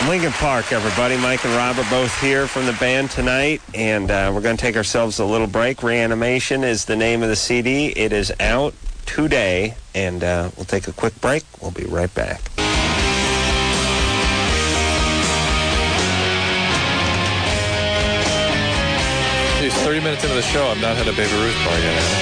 Lincoln Park, everybody. Mike and Rob are both here from the band tonight, and we're going to take ourselves a little break. Reanimation is the name of the CD. It is out today, and we'll take a quick break. We'll be right back. Geez, 30 minutes into the show, I've not had a Baby Ruth bar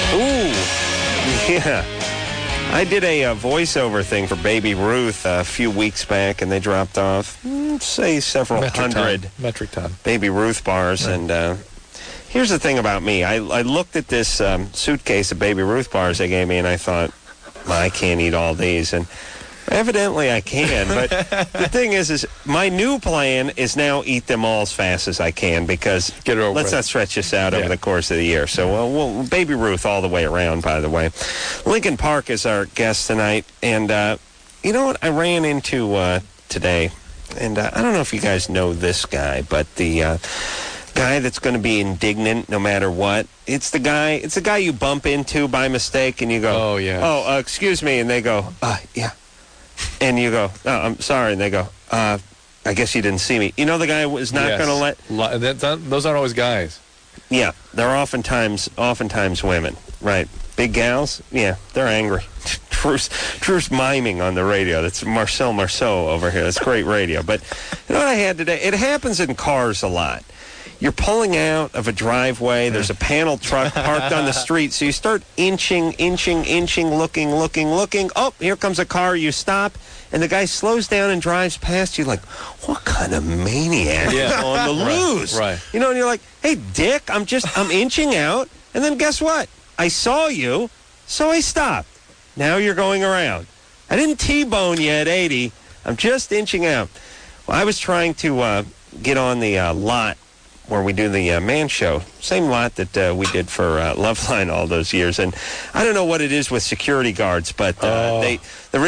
yet. Ooh, yeah. I did a voiceover thing for Baby Ruth a few weeks back, and they dropped off, say, several hundred metric ton Baby Ruth bars. Right. And here's the thing about me. I looked at this suitcase of Baby Ruth bars they gave me, and I thought, well, I can't eat all these. And evidently I can, but the thing is my new plan is now eat them all as fast as I can, because let's not stretch this out over the course of the year. So we'll Baby Ruth all the way around, by the way. Lincoln Park is our guest tonight, and you know what I ran into today, and I don't know if you guys know this guy, but the guy that's going to be indignant no matter what. It's the guy you bump into by mistake, and you go, oh, yeah. Excuse me, and they go, yeah. And you go, oh, I'm sorry. And they go, I guess you didn't see me. You know the guy was not going to let... Those aren't always guys. Yeah, they're oftentimes women. Right. Big gals, yeah, they're angry. Drew's miming on the radio. That's Marcel Marceau over here. That's great radio. But you know what I had today? It happens in cars a lot. You're pulling out of a driveway. There's a panel truck parked on the street. So you start inching, looking. Oh, here comes a car. You stop, and the guy slows down and drives past you like, what kind of maniac on the loose? Right. You know, and you're like, hey, dick, I'm inching out. And then guess what? I saw you, so I stopped. Now you're going around. I didn't T-bone you at 80. I'm just inching out. Well, I was trying to get on the lot where we do the Man Show, same lot that we did for Loveline all those years. And I don't know what it is with security guards, but they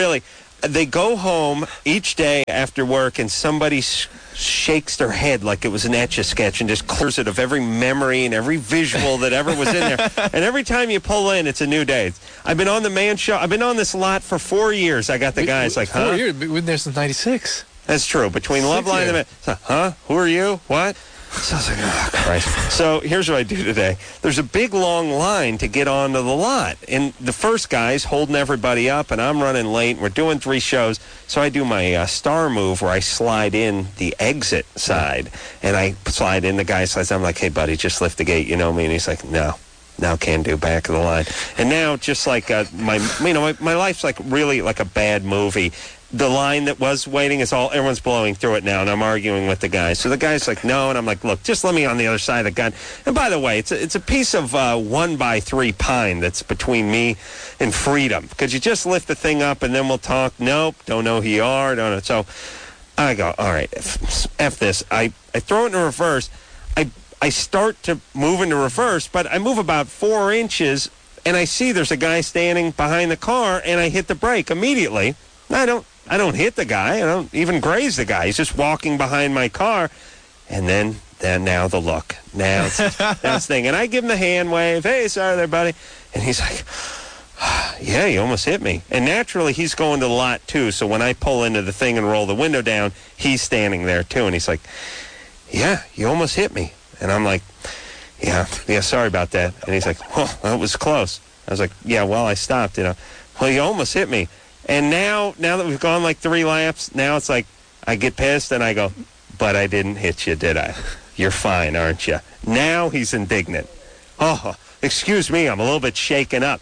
go home each day after work, and somebody shakes their head like it was an Etch-a-Sketch and just clears it of every memory and every visual that ever was in there. And every time you pull in, it's a new day. I've been on the Man Show. I've been on this lot for 4 years. I got the guys like, 4 years? We've been there since 96. That's true. Between Loveline and the Man. Who are you? What? So I was like, oh, Christ. So here's what I do today. There's a big, long line to get onto the lot. And the first guy's holding everybody up, and I'm running late. We're doing 3 shows. So I do my star move where I slide in the exit side. And I slide in, the guy slides. I'm like, hey, buddy, just lift the gate. You know me? And he's like, no. Now can do, back of the line. And now, just like my life's like really like a bad movie. The line that was waiting everyone's blowing through it now, and I'm arguing with the guy. So the guy's like, no, and I'm like, look, just let me on the other side of the gun. And by the way, it's a piece of 1x3 pine that's between me and freedom. Could you just lift the thing up and then we'll talk? Nope, don't know who you are, don't know. So I go, all right, F this. I throw it in reverse. I start to move into reverse, but I move about 4 inches, and I see there's a guy standing behind the car, and I hit the brake immediately. I don't hit the guy. I don't even graze the guy. He's just walking behind my car. And then now the look. Now it's the thing. And I give him the hand wave. Hey, sorry there, buddy. And he's like, yeah, you almost hit me. And naturally, he's going to the lot, too. So when I pull into the thing and roll the window down, he's standing there, too. And he's like, yeah, you almost hit me. And I'm like, yeah, sorry about that. And he's like, well, that was close. I was like, yeah, well, I stopped, Well, you almost hit me. And now that we've gone like 3 laps, now it's like I get pissed and I go, but I didn't hit you, did I? You're fine, aren't you? Now he's indignant. Oh, excuse me, I'm a little bit shaken up.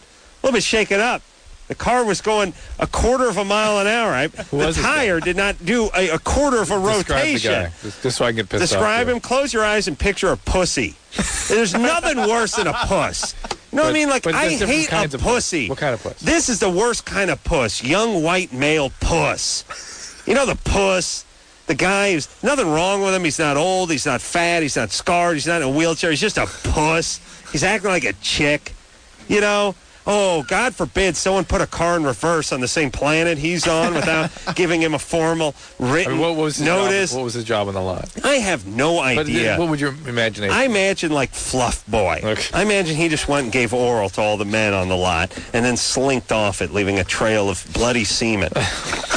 The car was going a quarter of a mile an hour. The tire did not do a quarter of a rotation. Just so I can get pissed off. Describe him, close your eyes, and picture a pussy. There's nothing worse than a puss. You know what I mean? Like, I hate a pussy. What kind of puss? This is the worst kind of puss. Young white male puss. You know the puss? The guy who's nothing wrong with him. He's not old. He's not fat. He's not scarred. He's not in a wheelchair. He's just a puss. He's acting like a chick. Oh, God forbid someone put a car in reverse on the same planet he's on without giving him a formal written notice. What was his job on the lot? I have no idea. What would your imagination? I imagine like Fluff Boy. Okay. I imagine he just went and gave oral to all the men on the lot and then slinked off it, leaving a trail of bloody semen.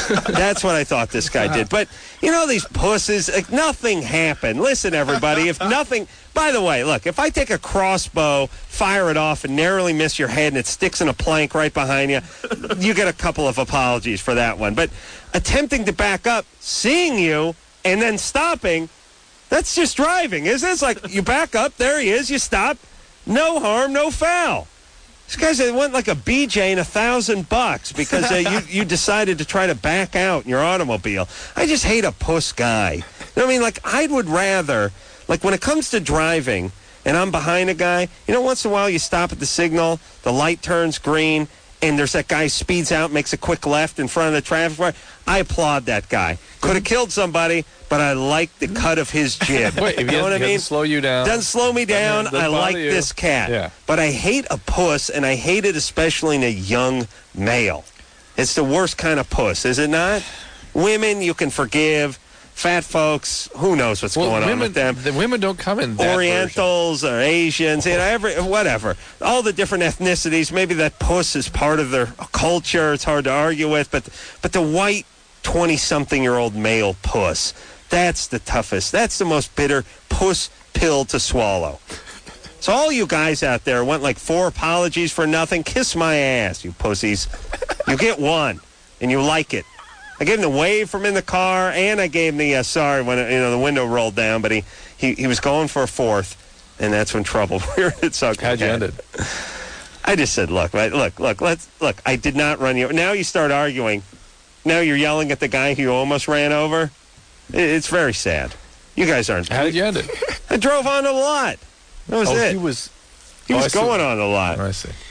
That's what I thought this guy did. But, you know, these pusses, like, nothing happened. Listen, everybody, if nothing... By the way, look, if I take a crossbow, fire it off, and narrowly miss your head and it sticks in a plank right behind you, you get a couple of apologies for that one. But attempting to back up, seeing you, and then stopping, that's just driving, isn't it? It's like you back up, there he is, you stop, no harm, no foul. This guy went like a BJ and $1,000 because you decided to try to back out in your automobile. I just hate a puss guy. You know what I mean? Like, I would rather, like, when it comes to driving and I'm behind a guy, you know, once in a while you stop at the signal, the light turns green, and there's that guy speeds out, makes a quick left in front of the traffic light. I applaud that guy. Could have killed somebody, but I like the cut of his jib. Wait, if you know what I mean? Doesn't slow you down. Doesn't slow me down. I like this cat. Yeah. But I hate a puss, and I hate it especially in a young male. It's the worst kind of puss, is it not? Women, you can forgive. Fat folks, who knows what's going on with them? The women don't come in that Orientals version. or Asians, you know, whatever. All the different ethnicities. Maybe that puss is part of their culture. It's hard to argue with. But the white 20-something-year-old male puss, that's the toughest. That's the most bitter puss pill to swallow. So all you guys out there want like 4 apologies for nothing. Kiss my ass, you pussies. You get one, and you like it. I gave him the wave from in the car, and I gave him the sorry when the window rolled down. But he was going for a 4th, and that's when trouble reared its ugly head. How'd you end it? I just said, look. I did not run you. Now you start arguing. Now you're yelling at the guy who you almost ran over. It's very sad. You guys aren't. How did you end it? I drove onto the lot. That was it. He was going on the lot. Oh, I see.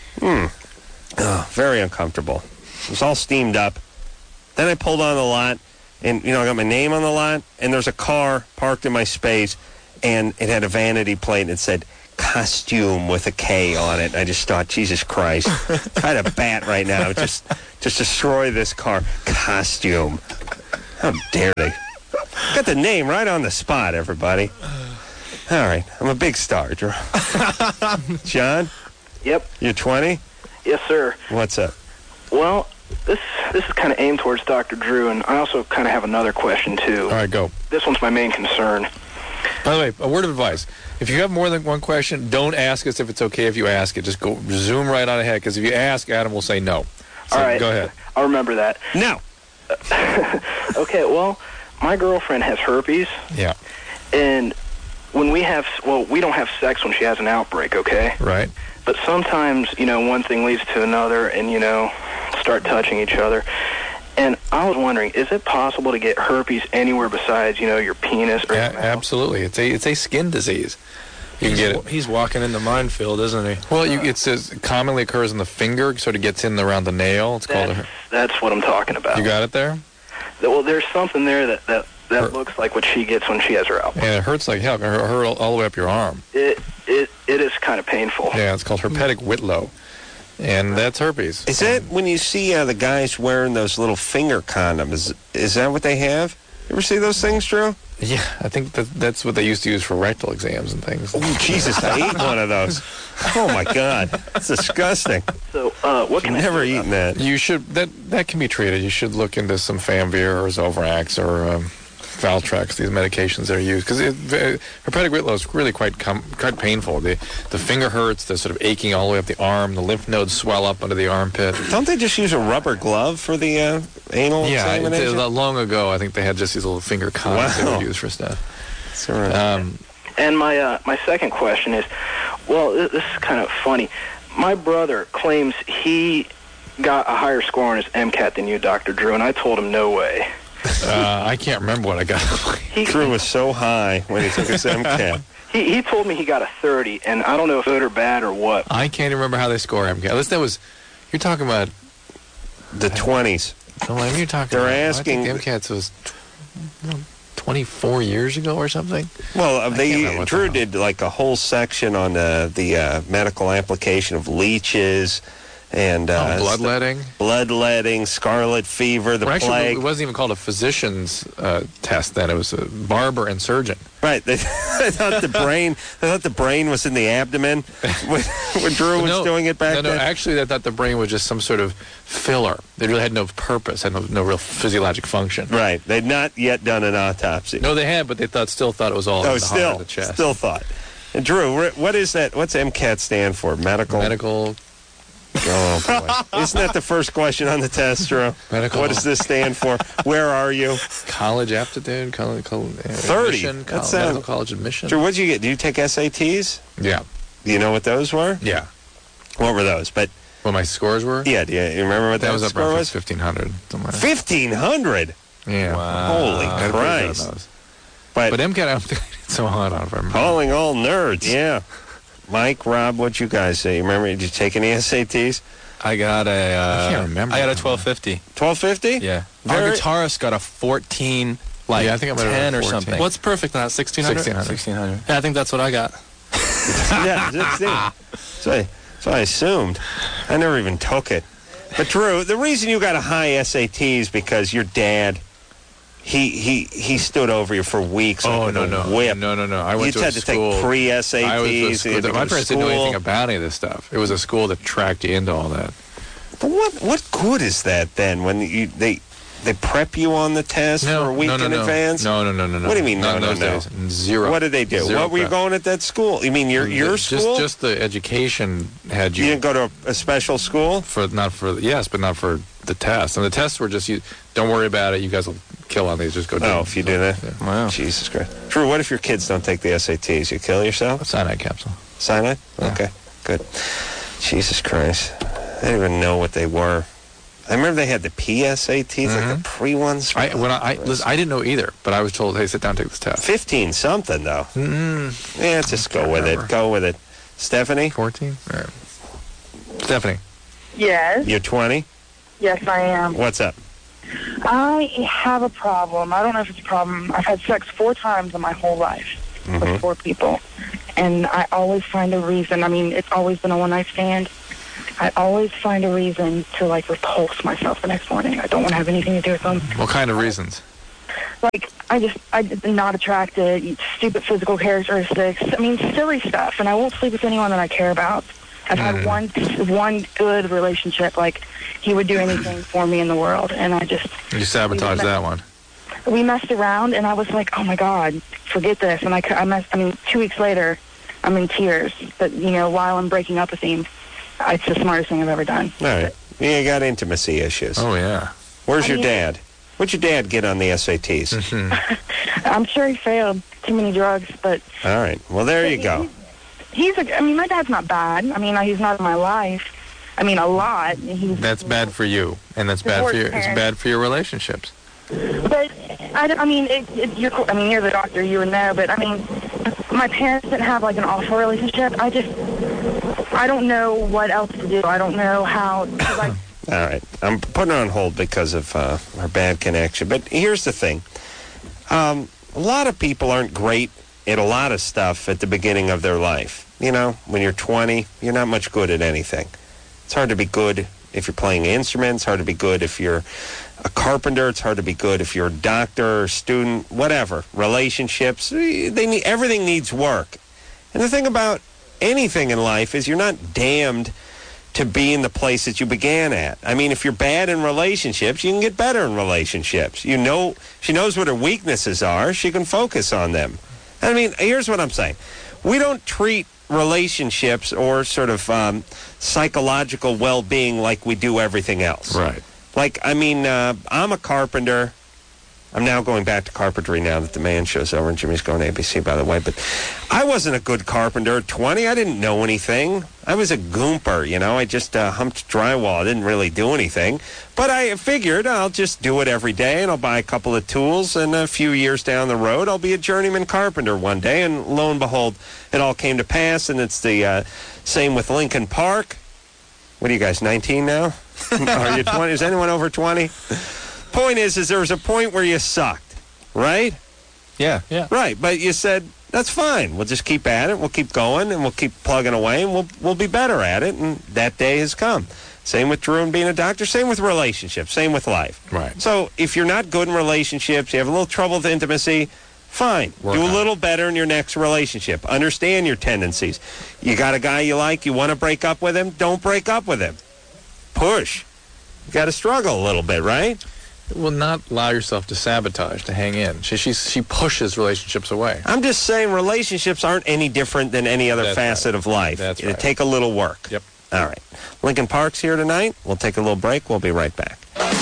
Oh, very uncomfortable. It was all steamed up. Then I pulled on the lot, and, I got my name on the lot, and there's a car parked in my space, and it had a vanity plate, and it said, costume with a K on it. I just thought, Jesus Christ, if I had a bat right now, just destroy this car. Costume. How dare they? Got the name right on the spot, everybody. All right, I'm a big star, John? Yep. You're 20? Yes, sir. What's up? Well, this is kind of aimed towards Dr. Drew, and I also kind of have another question, too. All right, go. This one's my main concern. By the way, a word of advice. If you have more than one question, don't ask us if it's okay if you ask it. Just go zoom right on ahead, because if you ask, Adam will say no. So all right. Go ahead. I'll remember that. No. Okay, well, my girlfriend has herpes. Yeah. And when we don't have sex when she has an outbreak, okay? Right. But sometimes, one thing leads to another, and, start touching each other. And I was wondering, is it possible to get herpes anywhere besides, your penis or your mouth? Absolutely. It's a skin disease. You can get it. He's walking in the minefield, isn't he? Well, it says commonly occurs in the finger, sort of gets in around the nail. It's called That's what I'm talking about. You got it there? Well, there's something there that looks like what she gets when she has her outbreak. And it hurts like hell. It hurt all the way up your arm. It is kind of painful. Yeah, it's called herpetic Whitlow. And that's herpes. Is that when you see the guys wearing those little finger condoms? Is that what they have? You ever see those things, Drew? Yeah, I think that's what they used to use for rectal exams and things. Oh, Jesus, I ate one of those. Oh, my God. It's disgusting. So, what can I never do eaten that. You should, that can be treated. You should look into some Famvir or Zovirax or Valtrex, these medications that are used. Because herpetic Whitlow is really quite painful. The finger hurts, the sort of aching all the way up the arm, the lymph nodes swell up under the armpit. Don't they just use a rubber glove for the anal examination? Long ago, I think they had just these little finger condoms they would use for stuff. And my second question is, well, this is kind of funny. My brother claims he got a higher score on his MCAT than you, Dr. Drew, and I told him no way. I can't remember what I got. Drew was so high when he took his MCAT. He told me he got a 30, and I don't know if good or bad or what. I can't even remember how they score MCAT. Unless you're talking about the 20s. You're talking. They're asking. I think MCAT was 24 years ago or something. Well, Drew did like a whole section on the medical application of leeches and bloodletting, scarlet fever, the plague. It wasn't even called a physician's test then. It was a barber and surgeon. Right. They thought the brain was in the abdomen when Drew was doing it back then. No, actually, they thought the brain was just some sort of filler. They really had no purpose, had no real physiologic function. Right. They'd not yet done an autopsy. No, they had, but they still thought it was all in the heart of the chest. Still thought. And Drew, what is that? What's MCAT stand for? Medical. Oh, boy. Isn't that the first question on the test, Drew? Medical. What does this stand for? Where are you? College aptitude. 30. Medical college admission. Drew, what did you get? Did you take SATs? Yeah. Do you know what those were? Yeah. What were those? What my scores were? Yeah. Do you remember what that was? Score was? 1,500. 1,500? Yeah. Wow. Holy Christ. But MCAT, I don't think I did so hot on it. Calling all nerds. Yeah. Mike, Rob, what'd you guys say? You remember, did you take any SATs? I got I can't remember. I got a 1250. 1250? Yeah. Our guitarist got a 14, I think I'm 10 or something. What's perfect on that? 1600? 1600. Yeah, I think that's what I got. Yeah, 16. So I assumed. I never even took it. But Drew, the reason you got a high SAT is because your dad... He stood over you for weeks. Oh, no. Whip. No. I went to a school. You had to take pre-SATs. My parents didn't know anything about any of this stuff. It was a school that tracked you into all that. But what good is that then when they prep you on the test for a week in advance? No. What do you mean no? Days. Zero. What did they do? Zero what were you going at that school? You mean your school? Just the education had you. You didn't go to a special school? But not for the test. And the tests were just, don't worry about it. You guys will kill on these. Just go do it. Oh, if you do that? Yeah. Wow. Jesus Christ. Drew, what if your kids don't take the SATs? You kill yourself? Cyanide capsule. Cyanide? Yeah. Okay, good. Jesus Christ. I didn't even know what they were. I remember they had the PSATs, like the pre-ones. I didn't know either, but I was told, hey, sit down and take this test. 15 something, though. Yeah, just go with it. Go with it. Stephanie? 14? All right. Stephanie? Yes. You're 20? Yes, I am. What's up? I have a problem. I don't know if it's a problem. I've had sex 4 times in my whole life with 4 people. And I always find a reason. I mean, it's always been a one-night stand. I always find a reason to, repulse myself the next morning. I don't want to have anything to do with them. What kind of reasons? I'm not attracted, stupid physical characteristics. I mean, silly stuff. And I won't sleep with anyone that I care about. I've had one good relationship. He would do anything for me in the world. And I just... You sabotaged that one. We messed around, and I was like, oh, my God, forget this. And 2 weeks later, I'm in tears. But, while I'm breaking up with him, it's the smartest thing I've ever done. All right. You got intimacy issues. Oh, yeah. Where's your dad? What'd your dad get on the SATs? I'm sure he failed. Too many drugs, but... All right. Well, there you go. My dad's not bad. He's not in my life. A lot. That's bad for you, and that's bad for your. It's bad for your relationships. But you're the doctor. You would know. But my parents didn't have an awful relationship. I don't know what else to do. I don't know how. All right. I'm putting her on hold because of our bad connection. But here's the thing. A lot of people aren't great at a lot of stuff at the beginning of their life. When you're 20, you're not much good at anything. It's hard to be good if you're playing instruments. It's hard to be good if you're a carpenter. It's hard to be good if you're a doctor or student, whatever. Relationships, everything needs work. And the thing about anything in life is you're not damned to be in the place that you began at. If you're bad in relationships, you can get better in relationships. She knows what her weaknesses are. She can focus on them. Here's what I'm saying. We don't treat relationships or sort of psychological well-being like we do everything else. Right. I'm a carpenter. I'm now going back to carpentry now that the Man Show's over and Jimmy's going to ABC, by the way. But I wasn't a good carpenter at 20. I didn't know anything. I was a goomper, I just humped drywall. I didn't really do anything. But I figured I'll just do it every day, and I'll buy a couple of tools, and a few years down the road, I'll be a journeyman carpenter one day. And lo and behold, it all came to pass, and it's the same with Lincoln Park. What are you guys, 19 now? Are you 20? Is anyone over 20? Point is there was a point where you sucked, right? Yeah. Right, but you said, that's fine. We'll just keep at it. We'll keep going, and we'll keep plugging away, and we'll be better at it, and that day has come. Same with Drew and being a doctor. Same with relationships. Same with life. Right. So if you're not good in relationships, you have a little trouble with intimacy, fine. Do a little better in your next relationship. Understand your tendencies. You got a guy you like, you want to break up with him, don't break up with him. Push. You got to struggle a little bit, right? Will not allow yourself to sabotage, to hang in. She pushes relationships away. I'm just saying relationships aren't any different than any other facet of life. That's right. It'll take a little work. Yep. All right. Lincoln Park's here tonight. We'll take a little break. We'll be right back.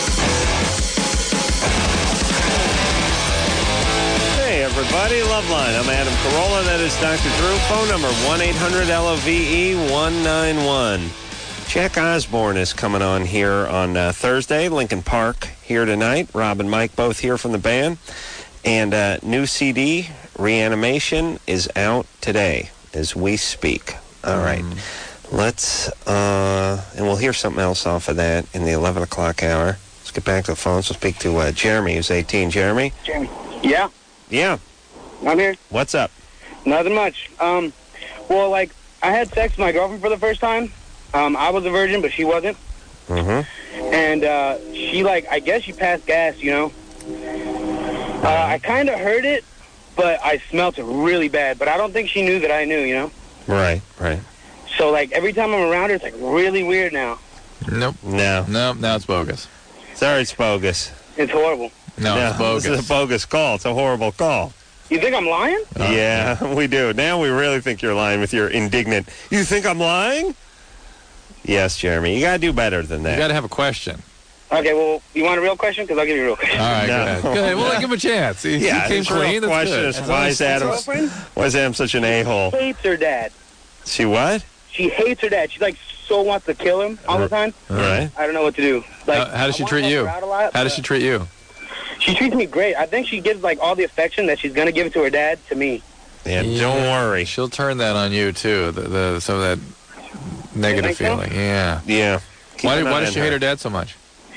Hey, everybody. Loveline. I'm Adam Carolla. That is Dr. Drew. Phone number 1-800-LOVE-191. Jack Osborne is coming on here on Thursday. Lincoln Park here tonight. Rob and Mike both here from the band. And new CD, Reanimation, is out today as we speak. All right. Let's, and we'll hear something else off of that in the 11 o'clock hour. Let's get back to the phones. We'll speak to Jeremy, who's 18. Jeremy? Jeremy. Yeah? Yeah. I'm here. What's up? Nothing much. Well, like, I had sex with my girlfriend for the first time. I was a virgin, but she wasn't. Mm-hmm. And she, like, I guess she passed gas, you know? I kind of heard it, but I smelt it really bad. But I don't think she knew that I knew, you know? Right. So, like, every time I'm around her, it's, like, really weird now. Nope. No. Now it's bogus. Sorry, it's bogus. It's horrible. No, it's bogus. This is a bogus call. It's a horrible call. You think I'm lying? Yeah, we do. Now we really think you're lying with your indignant, you think I'm lying? Yes, Jeremy. You got to do better than that. You got to have a question. Okay, well, you want a real question? Because I'll give you a real question. All right, No. go ahead. Go ahead. Well, give him a chance. He came the real clean. That's question good. is why is Adam such an a-hole? She hates her dad. She what? She hates her dad. She, like, so wants to kill him all the time. All right. I don't know what to do. Like, How does she I wanna treat help you? her out a lot, How does she treat you? She treats me great. I think she gives, like, all the affection that she's going to give it to her dad to me. Yeah, don't worry. She'll turn that on you, too, some of that negative think so? feeling. Yeah. Yeah. Why does she hate her dad so much?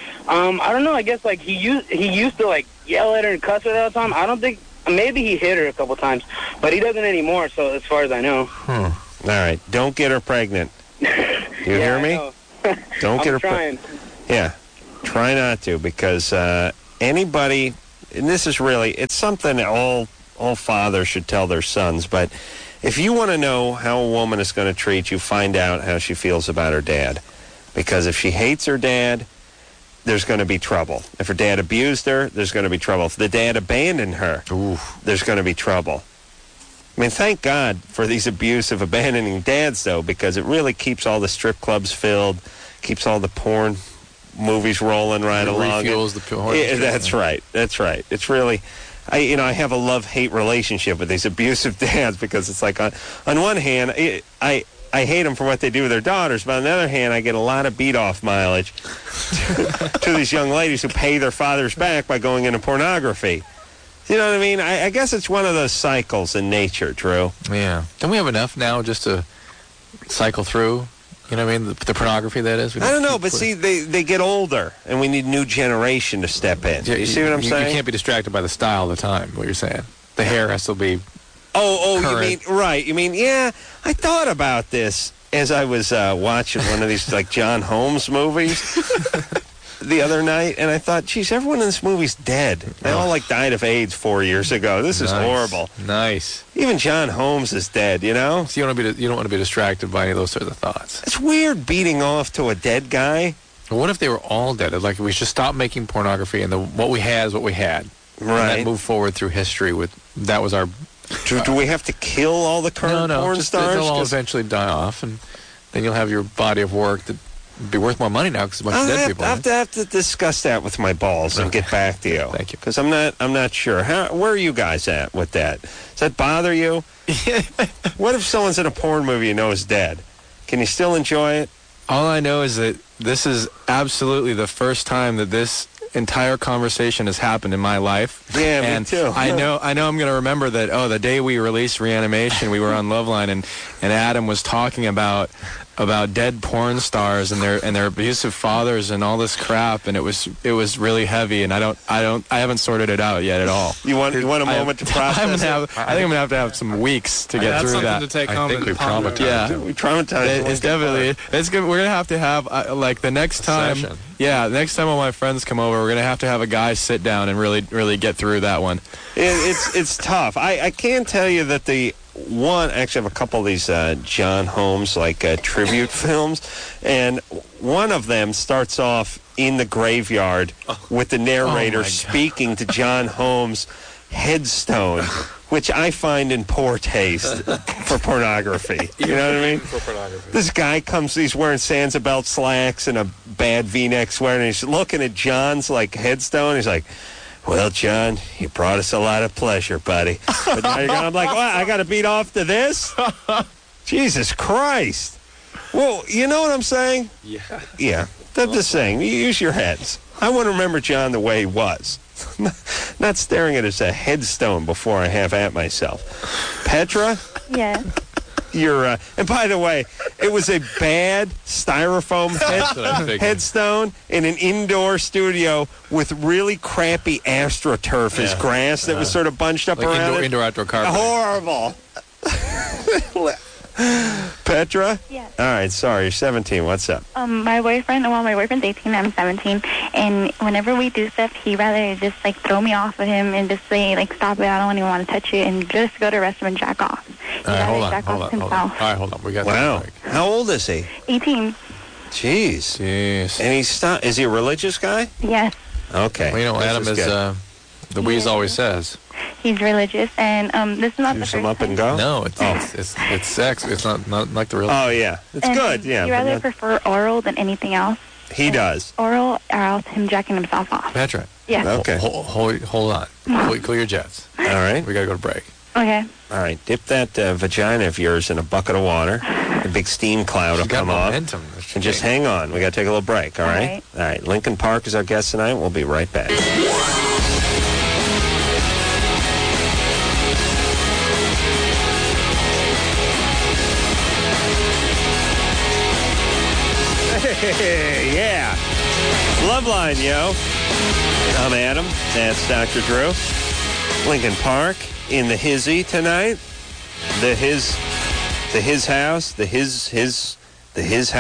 I don't know. I guess, like, he used to, like, yell at her and cuss her all the time. I don't think... Maybe he hit her a couple times, but he doesn't anymore, so as far as I know. All right. Don't get her pregnant. Do you hear me? Don't get her pregnant. Yeah. Try not to, because anybody... And this is really... It's something all fathers should tell their sons, but if you want to know how a woman is going to treat you, find out how she feels about her dad. Because if she hates her dad, there's going to be trouble. If her dad abused her, there's going to be trouble. If the dad abandoned her, there's going to be trouble. I mean, thank God for these abusive, abandoning dads, though, because it really keeps all the strip clubs filled, keeps all the porn movies rolling right along. Refuels the porn. Yeah, that's right. It's really... I have a love-hate relationship with these abusive dads because it's like, on one hand, I hate them for what they do with their daughters, but on the other hand, I get a lot of beat-off mileage to these young ladies who pay their fathers back by going into pornography. You know what I mean? I guess it's one of those cycles in nature, Drew. Yeah. Don't we have enough now just to cycle through? You know what I mean? The pornography, that is? I don't know, but see, they get older, and we need a new generation to step in. Yeah, you see what I'm saying? You can't be distracted by the style of the time, what you're saying. The hair has to be current. You mean, right. You mean, yeah, I thought about this as I was watching one of these, like, John Holmes movies the other night, and I thought, geez, everyone in this movie's dead. They all, like, died of AIDS 4 years ago. This is horrible. Nice. Even John Holmes is dead, you know? So you don't want to be distracted by any of those sorts of thoughts. It's weird beating off to a dead guy. What if they were all dead? Like, we should stop making pornography, and what we had is what we had. Right. And then move forward through history with, that was our... Do we have to kill all the current porn stars? They'll all eventually die off, and then you'll have your body of work that be worth more money now because a bunch of dead people. I have to discuss that with my balls and get back to you. Thank you. Because I'm not sure. Where are you guys at with that? Does that bother you? What if someone's in a porn movie you know is dead? Can you still enjoy it? All I know is that this is absolutely the first time that this entire conversation has happened in my life. Yeah, and me too. I know I'm going to remember that, the day we released Reanimation, we were on Loveline, and Adam was talking about about dead porn stars and their abusive fathers and all this crap, and it was really heavy, and I haven't sorted it out yet at all. You want a moment to process? I think I'm gonna have some weeks to get through that. To take home. I think we traumatized. Yeah, we traumatized. It's definitely. It's good. We're gonna have like the next time. Session. Yeah, the next time all my friends come over, we're gonna have a guy sit down and really get through that one. It's tough. I can tell you that the one, actually, I have a couple of these John Holmes tribute films, and one of them starts off in the graveyard with the narrator speaking to John Holmes' headstone, which I find in poor taste for pornography. You know what I mean? For pornography. This guy comes, he's wearing Sansabelt slacks and a bad V-neck sweater, and he's looking at John's headstone. He's like, "Well, John, you brought us a lot of pleasure, buddy." But now I'm like, "What? I got to beat off to this?" Jesus Christ. Well, you know what I'm saying? Yeah. Yeah. I'm just saying, you use your heads. I want to remember John the way he was. Not staring at his headstone before I have at myself. Petra? Yes. You're, and by the way, it was a bad styrofoam headstone in an indoor studio with really crappy AstroTurf as grass that was sort of bunched up around it. Indoor-outdoor carpet. Horrible. Petra? Yes. All right, sorry, you're 17. What's up? My boyfriend's 18, I'm 17, and whenever we do stuff, he rather just throw me off of him and just say stop it, I don't even want to touch you, and just go to the restroom and jack off. All right, hold on. All right, hold on. We got Wow. that break. How old is he? 18. Jeez. Jeez. And is he a religious guy? Yes. Okay. Well, Adam is, the Weeze always says. He's religious, and this is not the Use first him up and time. go? No, it's sex. It's not like the real. Oh, yeah. It's And good, yeah. He rather prefer oral than anything else. He does. Oral or else him jacking himself off. Petra. Yes. Okay. Hold on. Clear your jets. All right. We got to go to break. Okay. All right. Dip that vagina of yours in a bucket of water. A big steam cloud will come off. Momentum. And just hang on. We got to take a little break, all right? All right. Lincoln Park is our guest tonight. We'll be right back. Hey, yeah. Loveline, yo. I'm Adam. That's Dr. Drew. Lincoln Park in the hizzy tonight. The his house. The his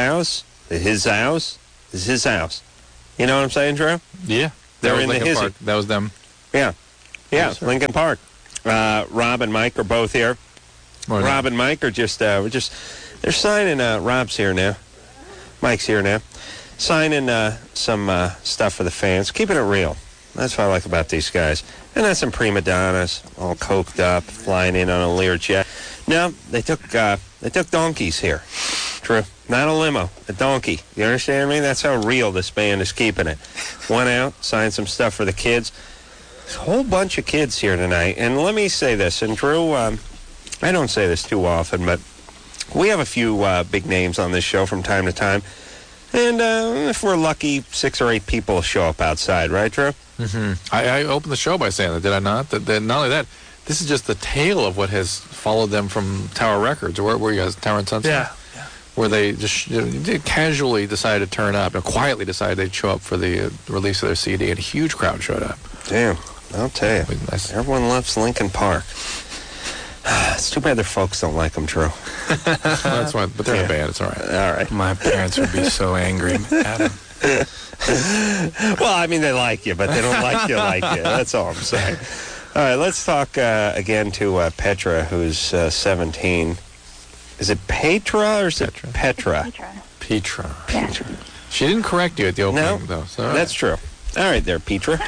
house. You know what I'm saying, Drew? Yeah. They're in the hizzy. Park. That was them. Yeah. Yeah, Yes, sir. Lincoln Park. Rob and Mike are both here. Morning. Rob and Mike are they're signing, Rob's here now. Mike's here now. Signing some stuff for the fans. Keeping it real. That's what I like about these guys. And that's some prima donnas, all coked up, flying in on a Learjet. No, they took donkeys here. True. Not a limo, a donkey. You understand me? That's how real this band is keeping it. Went out, signed some stuff for the kids. There's a whole bunch of kids here tonight. And let me say this, and Drew, I don't say this too often, but we have a few big names on this show from time to time. And if we're lucky, 6 or 8 people show up outside, right, Drew? Mm-hmm. I opened the show by saying that, did I not? That not only that, this is just the tale of what has followed them from Tower Records. Where were you guys? Tower and Sunset? Yeah. Where they just they casually decided to turn up, and quietly decided they'd show up for the release of their CD, and a huge crowd showed up. Damn, I'll tell you. Nice. Everyone loves Lincoln Park. It's too bad their folks don't like them, Drew. Well, that's why, but they're in a band. It's all right. All right. My parents would be so angry, Adam. Well, I mean, they like you, but they don't like you. That's all I'm saying. All right, let's talk again to Petra, who's 17. Is it Petra or is it Petra? Petra. Yeah. She didn't correct you at the opening, though. So, That's true. All right there, Petra.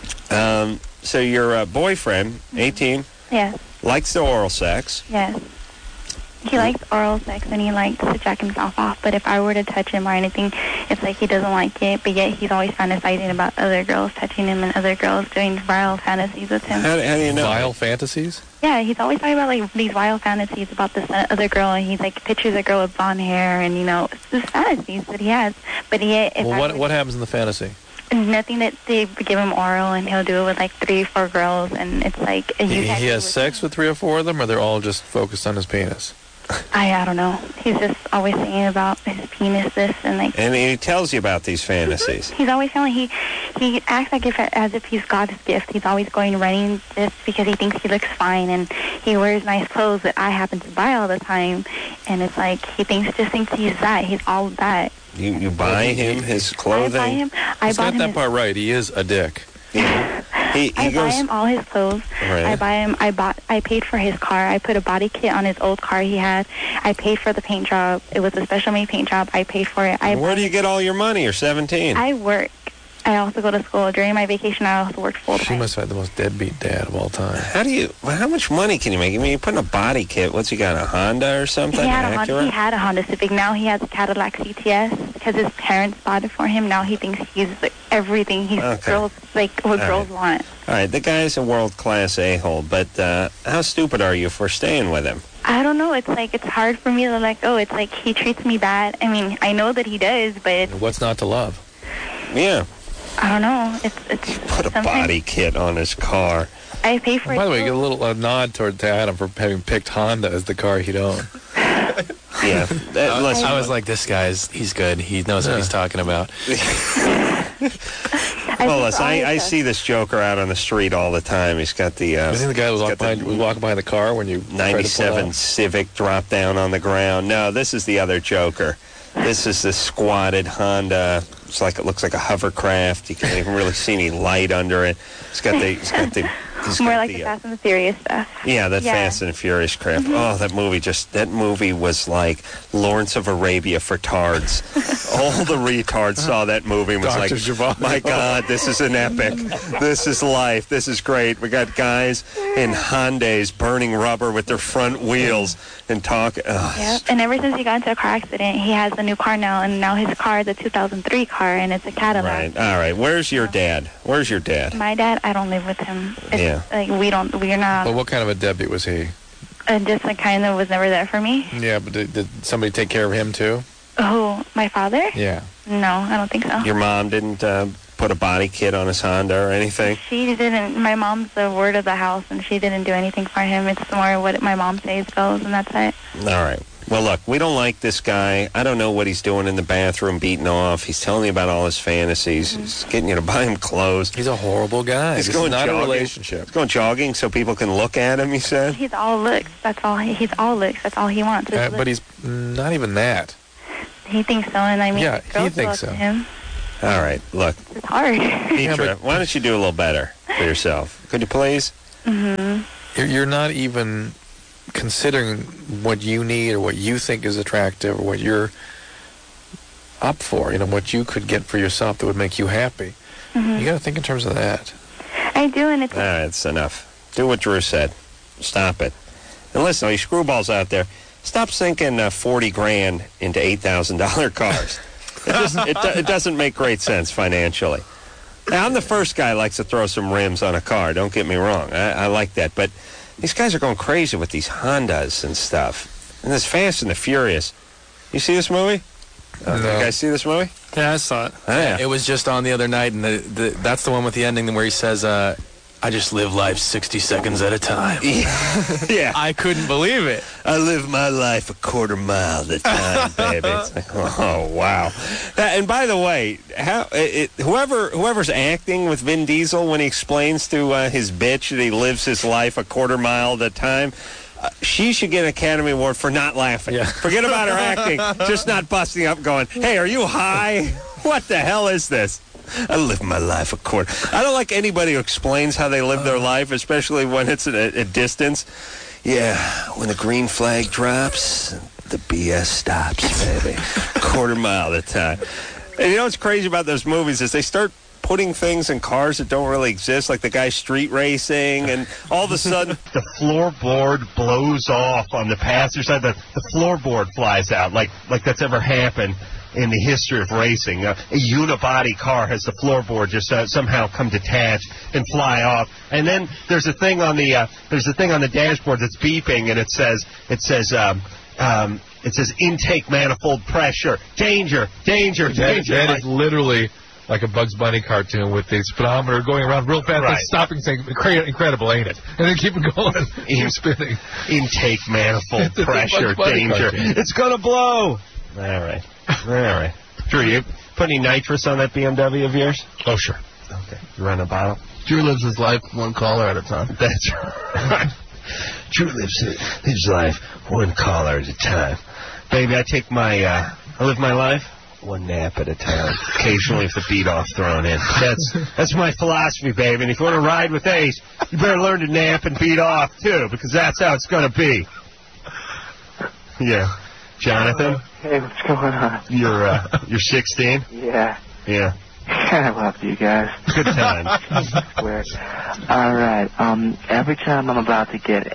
So your boyfriend, 18, Yes. likes the oral sex. Yes. He likes oral sex and he likes to jack himself off, but if I were to touch him or anything, it's like he doesn't like it, but yet he's always fantasizing about other girls touching him and other girls doing vile fantasies with him. How do you know? Vile fantasies? Yeah, he's always talking about these wild fantasies about this other girl, and he's pictures a girl with blonde hair, and it's just fantasies that he has. But yet, if Well, what happens in the fantasy? nothing that they give him oral, and he'll do it with 3 or 4 girls, and it's like He has sex with 3 or 4 of them, or they're all just focused on his penis? I don't know. He's just always saying about his penis, this, and like... And he tells you about these fantasies. He's always telling, he acts like as if he's God's gift. He's always going running this because he thinks he looks fine, and he wears nice clothes that I happen to buy all the time, and it's like, he just thinks he's that. He's all that. You buy him his clothing? I buy him. He's got that part right. He is a dick. I buy him all his clothes. Right. I buy him. I paid for his car. I put a body kit on his old car he had. I paid for the paint job. It was a special made paint job. I paid for it. Where do you get all your money? You're 17. I work. I also go to school. During my vacation, I also worked full time. She must have had the most deadbeat dad of all time. How much money can you make? I mean, you put in a body kit. What's he got, a Honda or something? He had a Honda Civic. Now he has a Cadillac CTS because his parents bought it for him. Now he thinks he's like, everything. He's girls, like what girls want. All right, the guy's a world-class a-hole, but how stupid are you for staying with him? I don't know. It's like, it's hard for me to let go. It's like he treats me bad. I mean, I know that he does, but it's... What's not to love? Yeah. I don't know. It's put a body kit on his car. I pay for it. By the way, you get a little nod to Adam for having picked Honda as the car he'd own. Yeah. I was like, this guy's, he's good. He knows what he's talking about. Well, listen, I see this joker out on the street all the time. He's got the... Isn't the guy who was walking behind the car when you... 97 Civic dropped down on the ground. No, this is the other joker. This is the squatted Honda. It looks like a hovercraft. You can't even really see any light under it. He's got the more like the Fast and the Furious stuff. Yeah, that Fast and Furious crap. Mm-hmm. Oh, that movie was like Lawrence of Arabia for tards. All the retards saw that movie and was Dr. like, Giovanni. My God, this is an epic. This is life. This is great. We got guys in Hondas burning rubber with their front wheels and talking. Yeah, and ever since he got into a car accident, he has a new car now, and now his car is a 2003 car, and it's a Cadillac. Right. All right. Where's your dad? Where's your dad? My dad, I don't live with him. Yeah. Like, we're not... Well, what kind of a deadbeat was he? Just a kind of was never there for me. Yeah, but did somebody take care of him, too? Oh, my father? Yeah. No, I don't think so. Your mom didn't put a body kit on his Honda or anything? She didn't. My mom's the word of the house, and she didn't do anything for him. It's more what my mom says goes, and that's it. All right. Well, look, we don't like this guy. I don't know what he's doing in the bathroom beating off. He's telling you about all his fantasies. Mm-hmm. He's getting you to buy him clothes. He's a horrible guy. He's this going is not jogging. a relationship. He's going jogging so people can look at him, he said? He's all looks. That's all. He's all looks. That's all he wants. But he's not even that. He thinks so, and I mean, yeah, he thinks so. Him. All right, look. It's hard. Petra, why don't you do a little better for yourself? Could you please? Mm-hmm. You're not even considering what you need or what you think is attractive or what you're up for, what you could get for yourself that would make you happy. Mm-hmm. You got to think in terms of that. I do, and it's... All right, it's enough. Do what Drew said. Stop it. And listen, all you screwballs out there, stop sinking 40 grand into $8,000 cars. It doesn't make great sense financially. Now, I'm the first guy who likes to throw some rims on a car. Don't get me wrong. I like that. But these guys are going crazy with these Hondas and stuff. And this Fast and the Furious. You see this movie? No. You guys see this movie? Yeah, I saw it. Oh, yeah. It was just on the other night, and that's the one with the ending where he says, I just live life 60 seconds at a time. Yeah. I couldn't believe it. I live my life a quarter mile at a time, baby. It's like, oh, wow. And by the way, whoever's acting with Vin Diesel when he explains to his bitch that he lives his life a quarter mile at a time, she should get an Academy Award for not laughing. Yeah. Forget about her acting. Just not busting up going, hey, are you high? What the hell is this? I live my life a quarter. I don't like anybody who explains how they live their life, especially when it's at a distance. Yeah, when the green flag drops, the BS stops, baby. Quarter mile at a time. And you know what's crazy about those movies is they start putting things in cars that don't really exist, like the guy street racing, and all of a sudden the floorboard blows off on the passenger side. The floorboard flies out, like that's ever happened in the history of racing. A unibody car has the floorboard just somehow come detached and fly off. And then there's a thing on the dashboard that's beeping, and it says intake manifold pressure, danger. That is literally like a Bugs Bunny cartoon with the speedometer going around real fast and stopping, saying, incredible, ain't it? And then keep it going, keep spinning. Intake manifold pressure, danger. Cartoon. It's going to blow. All right. Drew, you put any nitrous on that BMW of yours? Oh, sure. Okay. You run a bottle? Drew lives his life one caller at a time. That's right. Drew lives his life one caller at a time. Baby, I live my life one nap at a time. Occasionally with the beat off thrown in. That's my philosophy, baby. And if you want to ride with Ace, you better learn to nap and beat off, too, because that's how it's going to be. Yeah. Jonathan? Hey, what's going on? You're 16? Yeah. Yeah. I love you guys. Good time. Weird. All right. Every time I'm about to get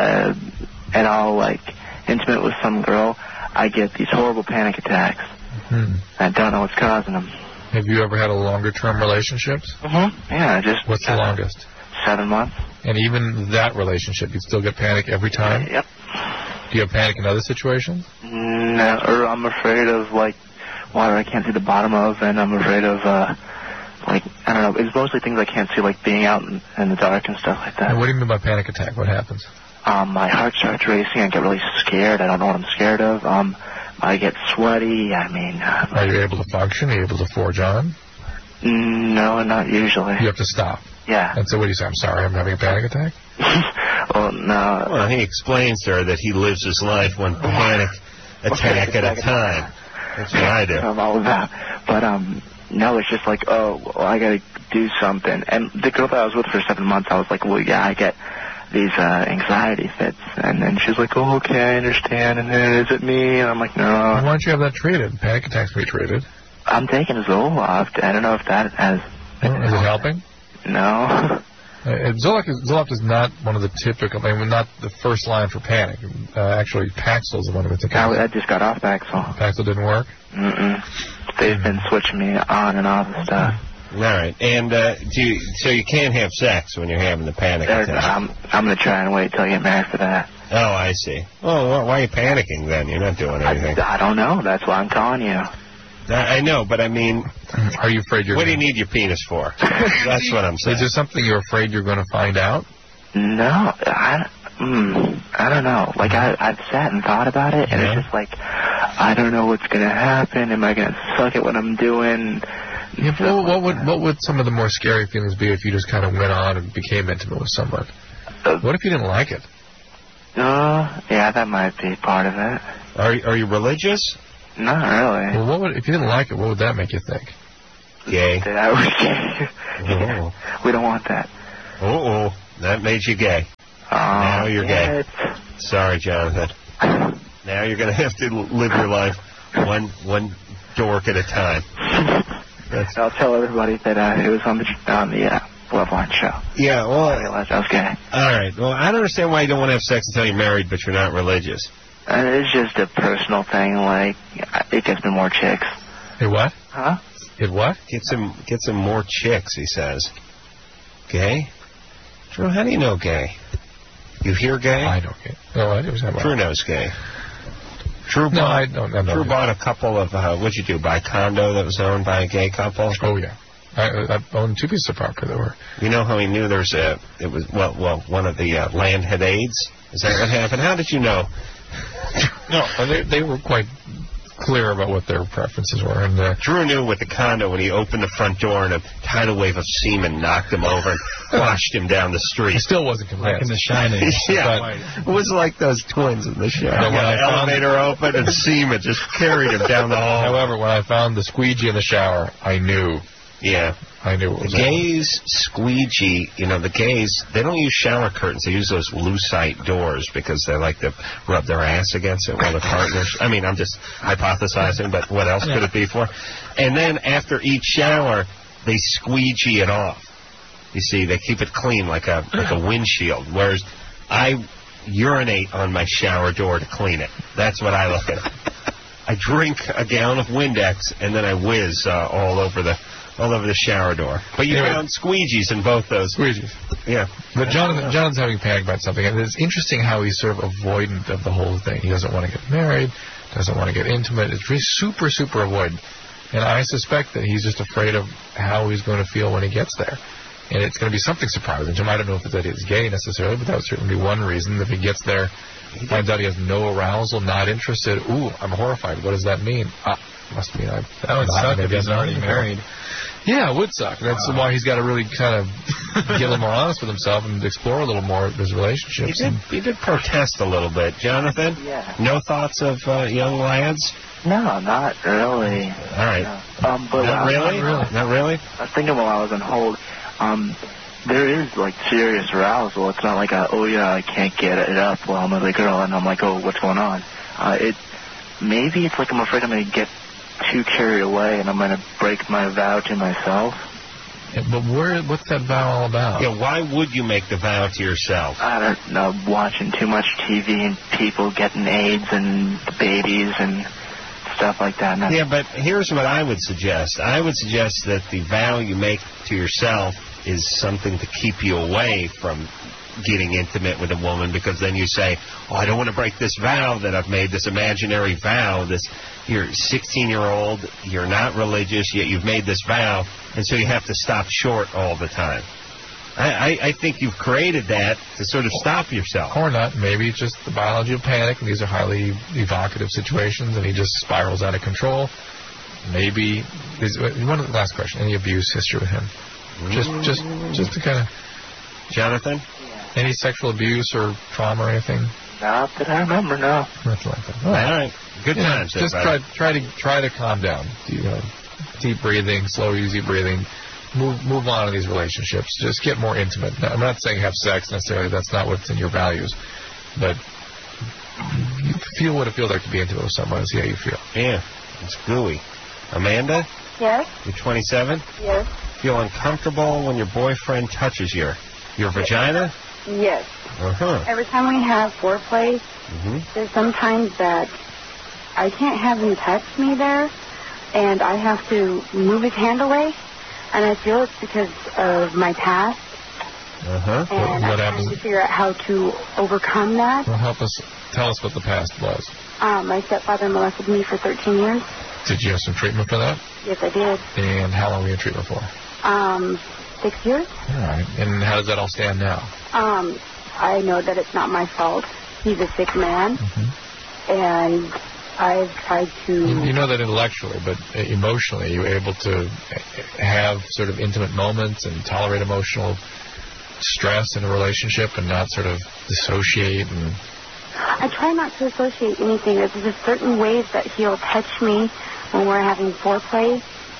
at all, like, intimate with some girl, I get these horrible panic attacks. I don't know what's causing them. Have you ever had a longer-term relationships? Yeah, just... What's the longest? 7 months. And even that relationship, you still get panic every time? Yep. Do you have panic in other situations? No, or I'm afraid of, like, water I can't see the bottom of, and I'm afraid of, like, I don't know, it's mostly things I can't see, like being out in the dark and stuff like that. And what do you mean by panic attack? What happens? My heart starts racing, I get really scared, I don't know what I'm scared of, I get sweaty, I mean... Are you able to function? Are you able to forge on? No, not usually. You have to stop? Yeah. And so what do you say? I'm sorry, I'm having a panic attack? Well, no. Well, he explains to her that he lives his life one panic attack at a time. That's what I do. I'm all about. But, no, it's just like, oh, well, I gotta do something. And the girl that I was with for 7 months, I was like, well, yeah, I get these anxiety fits. And then she's like, oh, okay, I understand. And then is it me? And I'm like, no. Why don't you have that treated? Panic attacks can be treated. I'm taking Zoloft. I don't know if that has... Is it helping? No. Zoloft is not one of the typical, not the first line for panic. Actually, Paxil is the one that's... I just got off Paxil. Paxil didn't work? They've been switching me on and off and stuff. All right. And so you can't have sex when you're having the panic attack? I'm going to try and wait till I get married for that. Oh, I see. Oh, why are you panicking then? You're not doing anything. I don't know. That's why I'm calling you. I know, but I mean... Are you afraid you're... What do you need your penis for? That's what I'm saying. Is there something you're afraid you're going to find out? No, I don't know. Like, I've sat and thought about it, and it's just like, I don't know what's going to happen. Am I going to suck at what I'm doing? Yeah, well, what would some of the more scary feelings be if you just kind of went on and became intimate with someone? What if you didn't like it? Yeah, that might be part of it. Are you religious? Not really. Well, if you didn't like it, what would that make you think? Gay. That I was gay. Oh. We don't want that. Oh, that made you gay. Now you're gay. Sorry, Jonathan. Now you're going to have to live your life one dork at a time. I'll tell everybody that it was on the Loveline show. Yeah, well... I realized I was gay. All right. Well, I don't understand why you don't want to have sex until you're married, but you're not religious. It's just a personal thing. Like, it gets me more chicks. It what? Huh? It what? Gets him more chicks, he says. Gay? Drew, how do you know gay? You hear gay? I know gay. No, I was not. Drew knows gay. Drew bought a couple of, what'd you do, buy a condo that was owned by a gay couple? Oh, yeah. I owned 2 pieces of property that were. You know how he knew one of the land had AIDS? Is that what happened? How did you know? No, they were quite clear about what their preferences were. And Drew knew with the condo when he opened the front door and a tidal wave of semen knocked him over and washed him down the street. He still wasn't convinced. Like in The Shining. Yeah. It was like those twins in The Shining. The elevator opened and semen just carried him down the hall. However, when I found the squeegee in the shower, I knew. Yeah. I knew it was the gays squeegee, the gays, they don't use shower curtains. They use those lucite doors because they like to rub their ass against it while the partners... I mean, I'm just hypothesizing, but what else could it be for? And then after each shower, they squeegee it off. You see, they keep it clean like a windshield, whereas I urinate on my shower door to clean it. That's what I look at. I drink a gallon of Windex, and then I whiz all over the shower door. But you found squeegees in both those. Squeegees. Yeah. But John's having panic about something, and it's interesting how he's sort of avoidant of the whole thing. He doesn't want to get married, doesn't want to get intimate. It's really super, super avoidant. And I suspect that he's just afraid of how he's going to feel when he gets there. And it's going to be something surprising to him. I don't know if it's that he's gay necessarily, but that would certainly be one reason. If he gets there, finds out he has no arousal, not interested, ooh, I'm horrified. What does that mean? Must mean that would suck if he's already married. Yeah, it would suck. That's why he's got to really kind of get a little more honest with himself and explore a little more of his relationships. He did protest a little bit. Jonathan? Yeah. No thoughts of young lads? No, not really. All right. But Not really? Not really? I was thinking while I was on hold, there is, like, serious arousal. It's not like, oh, yeah, I can't get it up while I'm with a girl, and I'm like, oh, what's going on? Maybe it's like I'm afraid I'm going to get too carried away, and I'm going to break my vow to myself. Yeah, but what's that vow all about? Yeah, why would you make the vow to yourself? I don't know, watching too much TV and people getting AIDS and babies and stuff like that. Yeah, but here's what I would suggest. I would suggest that the vow you make to yourself is something to keep you away from getting intimate with a woman, because then you say, oh, I don't want to break this vow that I've made, this imaginary vow. You're 16-year-old, you're not religious, yet you've made this vow, and so you have to stop short all the time. I think you've created that to sort of stop yourself. Or not. Maybe it's just the biology of panic, and these are highly evocative situations, and he just spirals out of control. Maybe, one last question, any abuse history with him? Just to kind of... Jonathan? Any sexual abuse or trauma or anything? Not that I remember, no. Nothing like that. All right. Good times. Just try to calm down. Deep breathing, slow, easy breathing. Move on in these relationships. Just get more intimate. Now, I'm not saying have sex necessarily. That's not what's in your values. But you feel what it feels like to be intimate with someone and see how you feel. Yeah. It's gooey. Amanda? Yes? You're 27? Yes. Feel uncomfortable when your boyfriend touches your vagina? Yes. Uh-huh. Every time we have foreplay, there's sometimes that I can't have him touch me there, and I have to move his hand away, and I feel it's because of my past. Uh-huh. And What I'm happens? trying to figure out how to overcome that. Well, tell us what the past was. My stepfather molested me for 13 years. Did you have some treatment for that? Yes, I did. And how long were you in treatment for? 6 years. All right. And how does that all stand now? I know that it's not my fault. He's a sick man, and I've tried to... You know that intellectually, but emotionally, you're able to have sort of intimate moments and tolerate emotional stress in a relationship and not sort of dissociate and... I try not to associate anything. There's just certain ways that he'll touch me when we're having foreplay.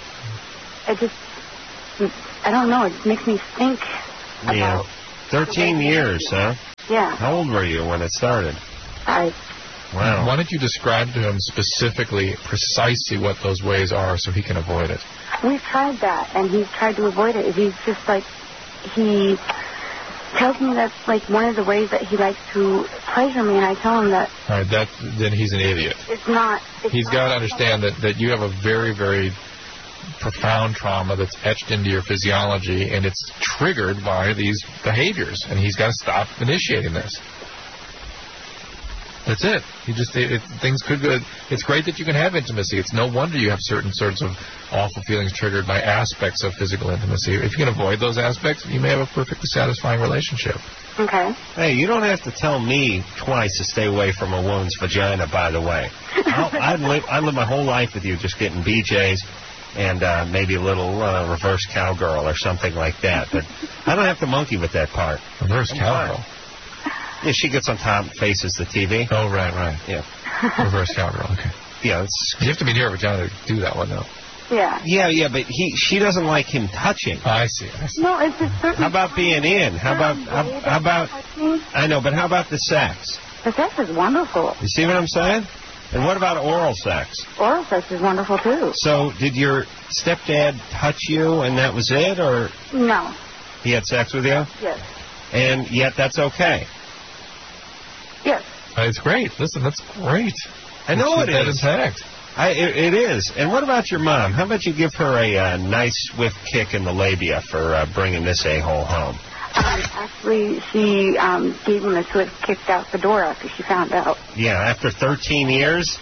I don't know. It just makes me think about... 13 years, huh? Yeah. How old were you when it started? Wow. Why don't you describe to him specifically, precisely what those ways are so he can avoid it? We've tried that, and he's tried to avoid it. He's just like... He tells me that's like one of the ways that he likes to pleasure me, and I tell him that... All right, then he's an idiot. It's not... He's got to understand that you have a very, very profound trauma that's etched into your physiology, and it's triggered by these behaviors, and he's got to stop initiating this. That's it. Things could go. It's great that you can have intimacy. It's no wonder you have certain sorts of awful feelings triggered by aspects of physical intimacy. If you can avoid those aspects, you may have a perfectly satisfying relationship. Okay. Hey, you don't have to tell me twice to stay away from a woman's vagina, by the way. I live my whole life with you just getting BJs and maybe a little reverse cowgirl or something like that. But I don't have to monkey with that part. Reverse cowgirl? Yeah, she gets on top and faces the TV. Oh, right. Yeah. Reverse cowgirl, okay. Yeah, you have to be near a vagina to do that one, though. Yeah. Yeah, but she doesn't like him touching. Oh, I see. No, it's just certain... How about being in? How about... I know, but how about the sex? The sex is wonderful. You see what I'm saying? And what about oral sex? Oral sex is wonderful, too. So, did your stepdad touch you and that was it, or... No. He had sex with you? Yes. And yet that's okay? Yes. It's great. Listen, that's great. I know it is. Intact. It is. And what about your mom? How about you give her a nice swift kick in the labia for bringing this a-hole home? Actually, she gave him a swift kick out the door after she found out. Yeah, after 13 years?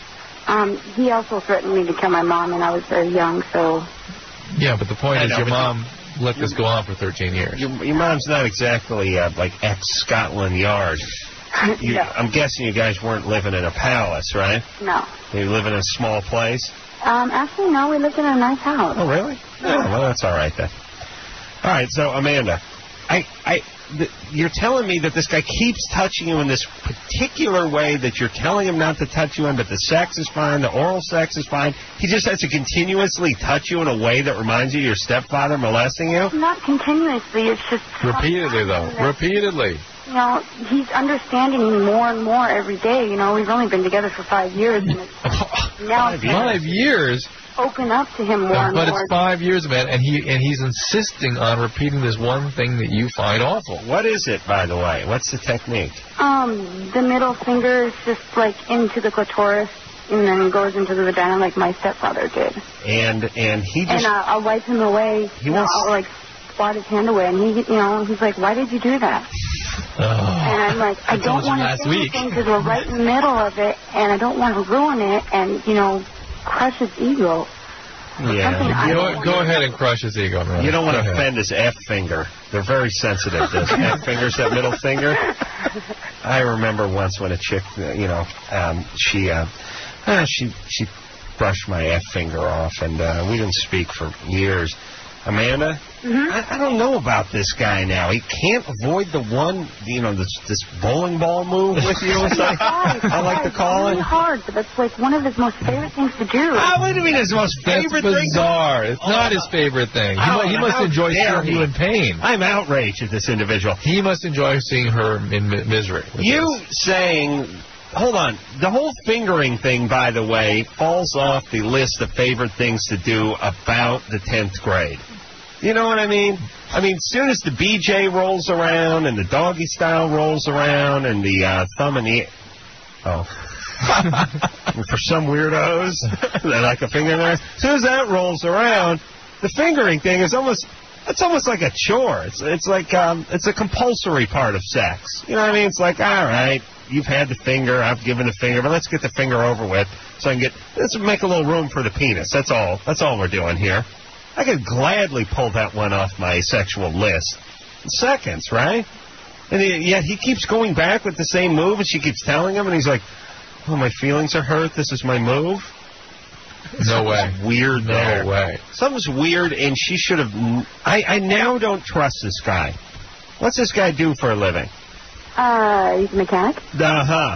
He also threatened me to kill my mom, and I was very young, so... Yeah, but the point is your mom let this go on for 13 years. Your mom's not exactly like ex-Scotland Yard. No. I'm guessing you guys weren't living in a palace, right? No. You live in a small place? Actually, no, we lived in a nice house. Oh, really? Oh, well, that's all right then. All right, so Amanda, you're telling me that this guy keeps touching you in this particular way that you're telling him not to touch you in, but the sex is fine, the oral sex is fine. He just has to continuously touch you in a way that reminds you of your stepfather molesting you? Not continuously, it's just... Repeatedly, though. Repeatedly. You know, he's understanding me more and more every day. You know, we've only been together for 5 years, and it's now 5 years? Open up to him more and more. But it's 5 years, man, and he's insisting on repeating this one thing that you find awful. What is it, by the way? What's the technique? The middle finger is just like into the clitoris, and then goes into the vagina like my stepfather did. And he just... And I'll wipe him away. I'll like swat his hand away, and he's like, "Why did you do that?" Oh, and I'm like, I don't want to say anything because we're right in the middle of it, and I don't want to ruin it, and crush his ego. Yeah. Go ahead and crush his ego, man. You don't want to offend his F finger. They're very sensitive. Those F fingers, that middle finger. I remember once when a chick, she brushed my F finger off, and we didn't speak for years. Amanda, I don't know about this guy now. He can't avoid the one, this bowling ball move with you. I like to call it. It's really hard, but that's like one of his most favorite things to do. What do you mean his most favorite thing? That's bizarre. It's not his favorite thing. He must enjoy seeing you in pain. I'm outraged at this individual. He must enjoy seeing her in misery. Saying... Hold on. The whole fingering thing, by the way, falls off the list of favorite things to do about the 10th grade. You know what I mean? I mean, as soon as the BJ rolls around and the doggy style rolls around and the thumb and the... Oh. For some weirdos, they like a finger there. As soon as that rolls around, the fingering thing is almost... It's almost like a chore. It's like it's a compulsory part of sex. You know what I mean? It's like, all right, you've had the finger, I've given the finger, but let's get the finger over with so I can let's make a little room for the penis. That's all we're doing here. I could gladly pull that one off my sexual list in seconds, right? And yet he keeps going back with the same move, and she keeps telling him, and he's like, oh, my feelings are hurt. This is my move. No way. Weird. No way. Something's weird, and she should have... I now don't trust this guy. What's this guy do for a living? He's a mechanic. Uh-huh.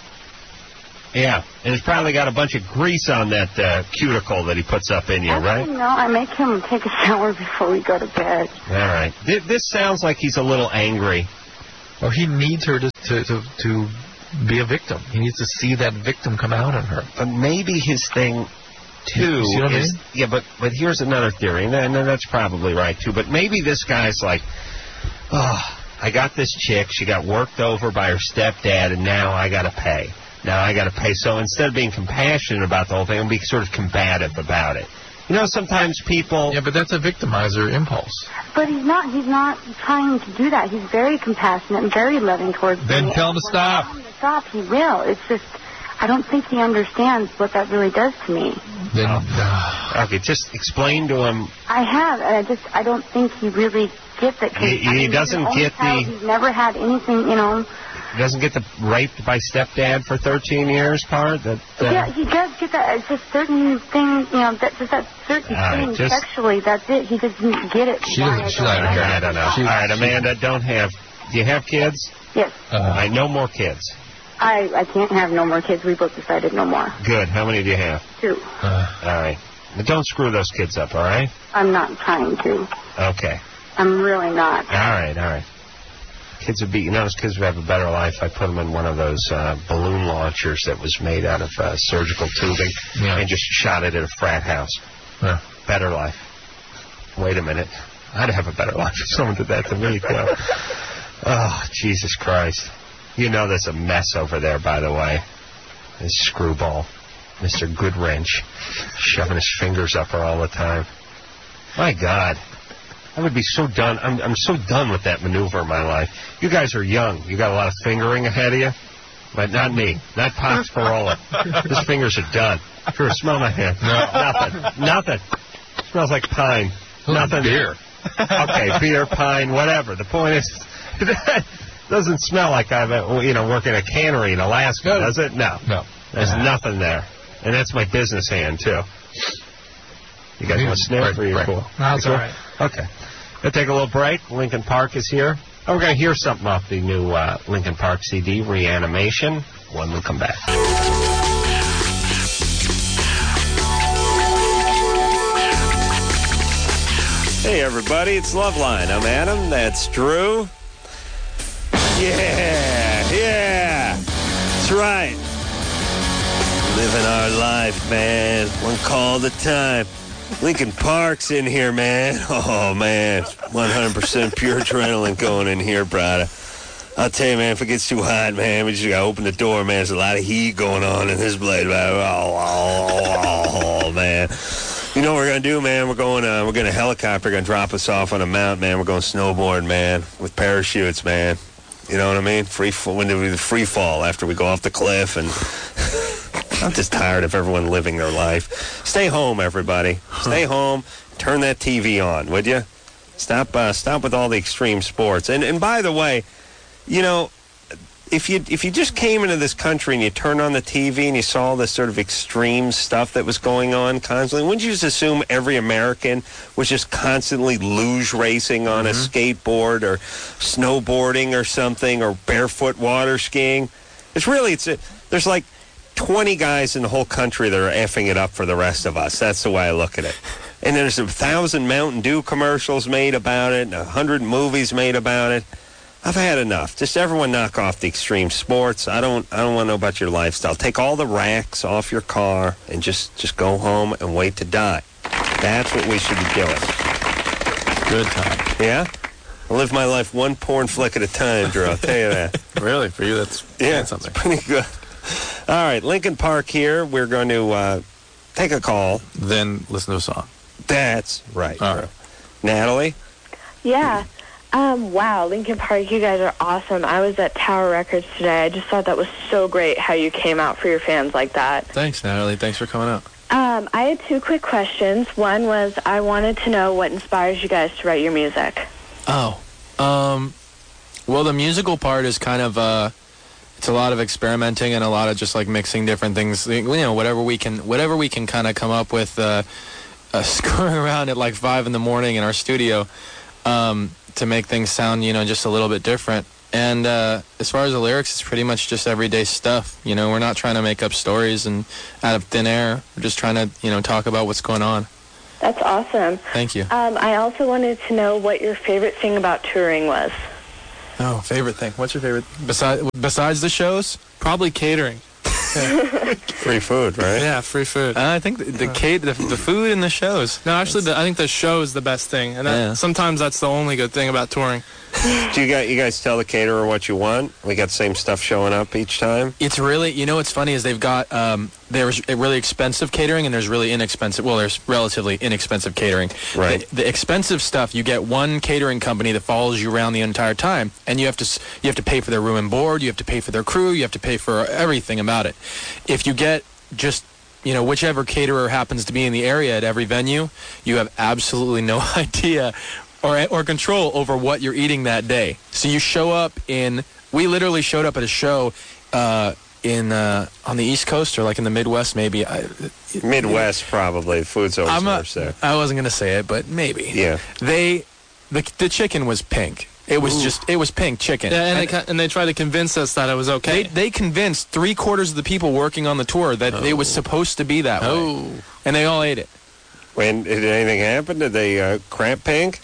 Yeah, and he's probably got a bunch of grease on that cuticle that he puts up in you, right? No, I make him take a shower before we go to bed. All right. This sounds like he's a little angry. Well, he needs her to be a victim. He needs to see that victim come out on her. But maybe his thing... Too see what I mean? Yeah, but here's another theory, and that's probably right too. But maybe this guy's like, oh, I got this chick, she got worked over by her stepdad, and now I got to pay. So instead of being compassionate about the whole thing, I'll be sort of combative about it. You know, sometimes people... Yeah, but that's a victimizer impulse. But he's not trying to do that. He's very compassionate and very loving towards me. Then tell him to stop. When I tell him to stop, he will. It's just... I don't think he understands what that really does to me. Okay, just explain to him. I have, and I don't think he really gets it. He doesn't get He's never had anything, He doesn't get the raped by stepdad for 13 years part? Yeah, he does get that. It's just certain things, that certain thing sexually, that's it. He doesn't get it. She's not here. I don't know. All right, Amanda, do you have kids? Yes. No more kids. I can't have no more kids. We both decided no more. Good. How many do you have? 2. All right. But don't screw those kids up, all right? I'm not trying to. Okay. I'm really not. All right. Kids would kids would have a better life. I put them in one of those balloon launchers that was made out of surgical tubing and just shot it at a frat house. Yeah. Better life. Wait a minute. I'd have a better life if someone did that to me, too. Oh, Jesus Christ. You know there's a mess over there, by the way. This screwball, Mr. Goodwrench, shoving his fingers up her all the time. My God. I would be so done. I'm so done with that maneuver in my life. You guys are young. You got a lot of fingering ahead of you. but not me. Not Pops Parola. His fingers are done. Sure, smell my hand. No. Nothing. Smells like pine. Nothing. Beer. Okay, beer, pine, whatever. The point is, it doesn't smell like I'm, working a cannery in Alaska, does it? No. There's nothing there. And that's my business hand, too. You guys want to sniff or you're cool? No, that's all right. Okay. We'll take a little break. Linkin Park is here. We're going to hear something off the new Linkin Park CD, Reanimation, when we come back. Hey, everybody, it's Loveline. I'm Adam. That's Drew. Yeah. That's right. Living our life, man. One call at a time. Linkin Park's in here, man. Oh, man. 100% pure adrenaline going in here, brother. I'll tell you, man, if it gets too hot, man, we just got to open the door, man. There's a lot of heat going on in this blade, man. Oh, man. You know what we're going to do, man? We're going to helicopter, going to drop us off on a mountain, man. We're going snowboard, man, with parachutes, man. You know what I mean? When do we free fall after we go off the cliff and... I'm just tired of everyone living their life. Stay home, everybody. Stay home. Turn that TV on, would you? Stop with all the extreme sports. And by the way, if you just came into this country and you turned on the TV and you saw this sort of extreme stuff that was going on constantly, wouldn't you just assume every American was just constantly luge racing on a skateboard or snowboarding or something or barefoot water skiing? There's like 20 guys in the whole country that are effing it up for the rest of us. That's the way I look at it. And there's 1,000 Mountain Dew commercials made about it, and 100 movies made about it. I've had enough. Just everyone knock off the extreme sports. I don't want to know about your lifestyle. Take all the racks off your car and just go home and wait to die. That's what we should be doing. Good time. Yeah? I live my life one porn flick at a time, Drew. I'll tell you that. Really? For you, that's something. It's pretty good. All right, Linkin Park here. We're going to take a call. Then listen to a song. That's right. All right. Natalie? Yeah. Wow, Linkin Park, you guys are awesome. I was at Tower Records today. I just thought that was so great how you came out for your fans like that. Thanks, Natalie. Thanks for coming out. I had two quick questions. One was I wanted to know what inspires you guys to write your music. Oh. Well, the musical part is kind of... it's a lot of experimenting and a lot of just like mixing different things. Whatever we can kind of come up with, screwing around at like 5 a.m. in our studio to make things sound, just a little bit different. And as far as the lyrics, it's pretty much just everyday stuff. We're not trying to make up stories and out of thin air. We're just trying to, talk about what's going on. That's awesome. Thank you. I also wanted to know what your favorite thing about touring was. Oh, favorite thing. What's your favorite? Besides the shows? Probably catering. Yeah. Free food, right? Yeah, free food. I think the food and the shows. No, actually, I think the show is the best thing, and sometimes that's the only good thing about touring. Do you guys tell the caterer what you want? We got the same stuff showing up each time? It's really, what's funny is they've got, there's really expensive catering and there's really inexpensive, there's relatively inexpensive catering. Right. The expensive stuff, you get one catering company that follows you around the entire time, and you have to pay for their room and board, you have to pay for their crew, you have to pay for everything about it. If you get just whichever caterer happens to be in the area at every venue, you have absolutely no idea or control over what you're eating that day. So you show up we literally showed up at a show on the East Coast or like in the Midwest maybe. Midwest probably. The food's always worse there. I wasn't going to say it, but maybe. Yeah. The chicken was pink. It was pink chicken. Yeah, and they tried to convince us that it was okay. They convinced 3/4 of the people working on the tour that it was supposed to be that way. And they all ate it. When did anything happen? Did they cramp pink?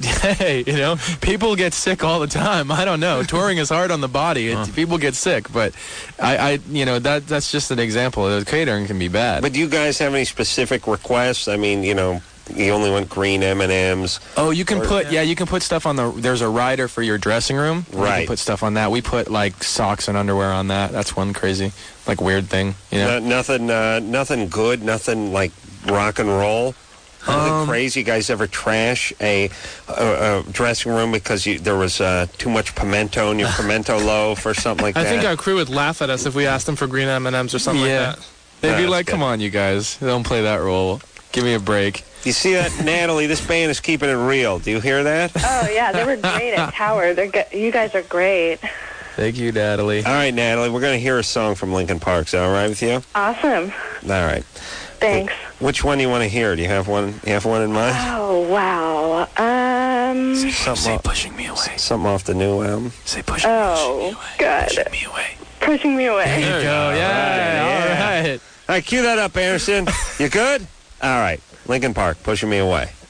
People get sick all the time. I don't know. Touring is hard on the body. People get sick, but that's just an example. The catering can be bad. But do you guys have any specific requests? I mean, you only want green M&Ms. Oh, you can put stuff on there's a rider for your dressing room. Right. You can put stuff on that. We put like socks and underwear on that. That's one crazy, like weird thing. Nothing good. Nothing like rock and roll. Anything crazy? You guys ever trash a dressing room because there was too much pimento in your pimento loaf or something like that? I think our crew would laugh at us if we asked them for green M&Ms or something like that. They'd be like, come on, you guys. Don't play that role. Give me a break. You see that, Natalie? This band is keeping it real. Do you hear that? Oh, yeah. They were great at Tower. You guys are great. Thank you, Natalie. All right, Natalie. We're going to hear a song from Linkin Park. Is that all right with you? Awesome. All right. Thanks. Which one do you want to hear? Do you have one? You have one in mind? Oh, wow. Say Pushing Me Away. Something off the new album. Say Pushing Me Away. Oh, God. Pushing Me Away. Pushing Me Away. There you go. Yeah. All right. All right, cue that up, Anderson. You good? All right. Linkin Park, Pushing Me Away.